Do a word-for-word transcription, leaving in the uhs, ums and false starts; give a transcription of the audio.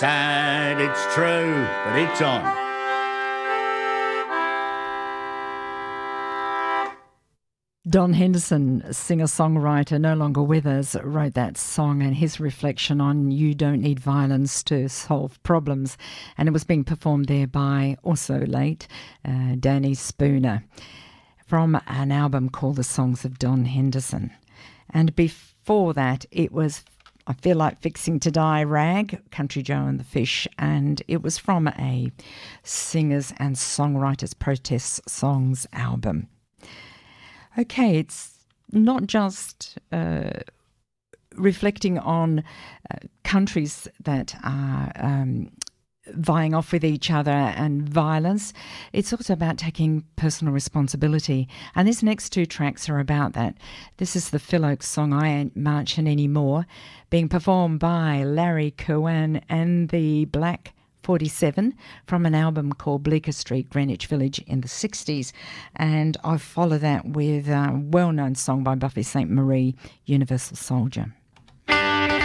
Sad, it's true, but it's on. Don Henderson, singer-songwriter, no longer with us, wrote that song, and his reflection on you don't need violence to solve problems. And it was being performed there by, also late, uh, Danny Spooner, from an album called The Songs of Don Henderson. And before that, it was I Feel Like Fixing to Die, Rag, Country Joe and the Fish, and it was from a Singers and Songwriters Protest Songs album. Okay, it's not just uh, reflecting on uh, countries that are um, vying off with each other and violence. It's also about taking personal responsibility. And these next two tracks are about that. This is the Phil Oakes song, I Ain't Marching Anymore, being performed by Larry Cowan and the Black forty-seven from an album called Bleecker Street, Greenwich Village in the sixties. And I follow that with a well-known song by Buffy Sainte Marie, Universal Soldier.